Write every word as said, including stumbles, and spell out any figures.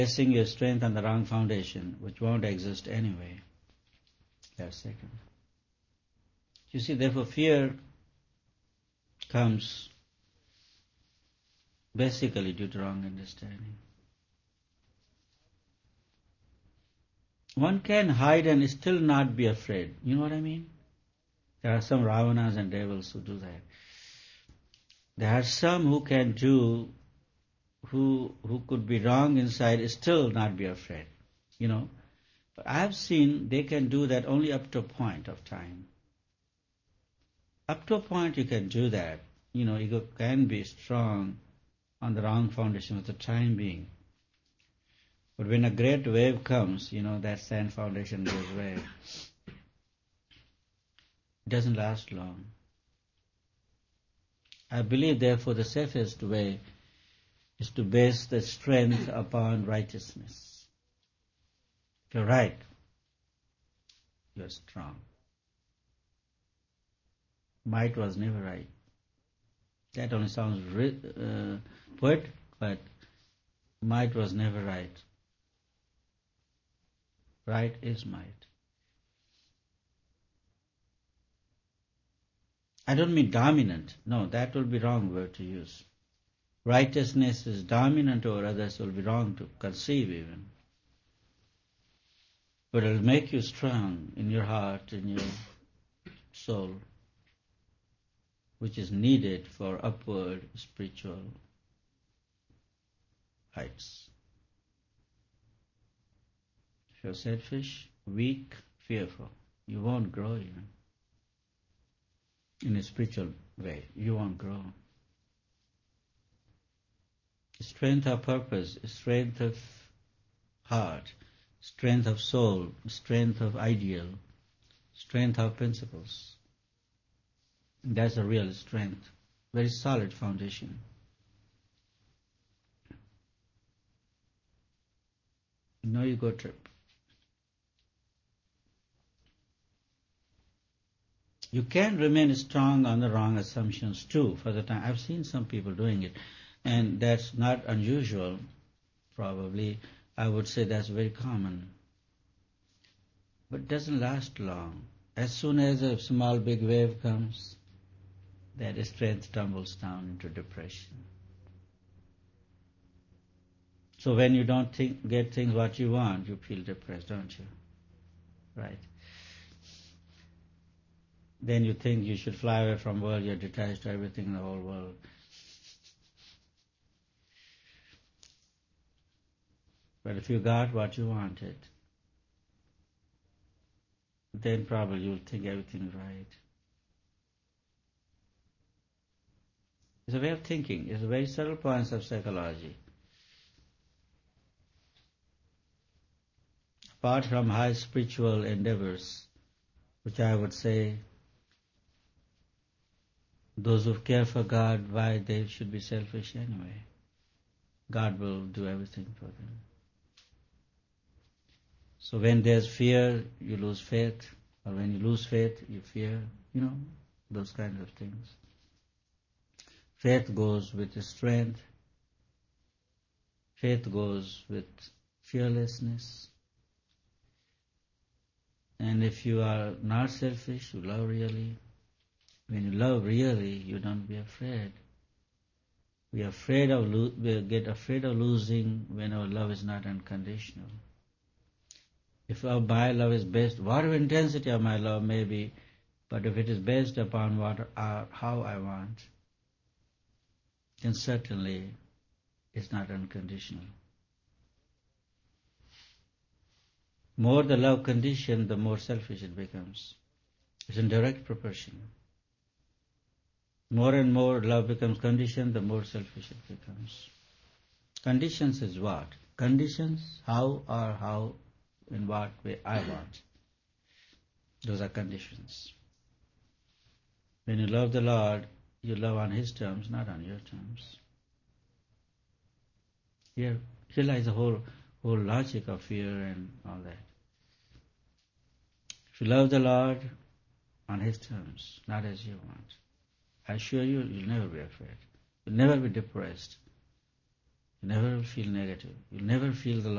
basing your strength on the wrong foundation, which won't exist anyway. That's second. You see, therefore, fear comes basically due to wrong understanding. One can hide and still not be afraid. You know what I mean? There are some Ravanas and devils who do that. There are some who can do, who who could be wrong inside, still not be afraid. You know? But I have seen they can do that only up to a point of time. Up to a point you can do that. You know, ego can be strong on the wrong foundation for the time being. But when a great wave comes, you know, that sand foundation goes away. It doesn't last long. I believe, therefore, the safest way is to base the strength upon righteousness. If you're right, you're strong. Might was never right. That only sounds uh, poetic, but might was never right. Right is might. I don't mean dominant. No, that will be wrong word to use. Righteousness is dominant over others will be wrong to conceive even. But it will make you strong in your heart, in your soul, which is needed for upward spiritual heights. If you're selfish, weak, fearful, you won't grow even. In a spiritual way, you won't grow. Strength of purpose, strength of heart, strength of soul, strength of ideal, strength of principles. That's a real strength, very solid foundation. No ego trip. You can remain strong on the wrong assumptions too for the time. I've seen some people doing it, and that's not unusual, probably. I would say that's very common. But it doesn't last long. As soon as a small big wave comes, that strength tumbles down into depression. So when you don't think, get things what you want, you feel depressed, don't you? Right? Then you think you should fly away from the world, you're detached to everything in the whole world. But if you got what you wanted, then probably you'll think everything's right. It's a way of thinking. It's a very subtle points of psychology. Apart from high spiritual endeavors, which I would say those who care for God, why they should be selfish anyway? God will do everything for them. So when there's fear, you lose faith. Or when you lose faith, you fear. You know, those kinds of things. Faith goes with strength. Faith goes with fearlessness. And if you are not selfish, you love really. When you love really, you don't be afraid. We are afraid of lo- we get afraid of losing when our love is not unconditional. If our my love is based, whatever intensity of my love may be, but if it is based upon what uh, how I want, then certainly it's not unconditional. More the love condition, the more selfish it becomes. It's in direct proportion. More and more love becomes conditioned, the more selfish it becomes. Conditions is what? Conditions, how or how, in what way I want. Those are conditions. When you love the Lord, you love on His terms, not on your terms. Here, here lies the whole, whole logic of fear and all that. If you love the Lord on His terms, not as you want, I assure you, you'll never be afraid. You'll never be depressed. You never will feel negative. You'll never feel the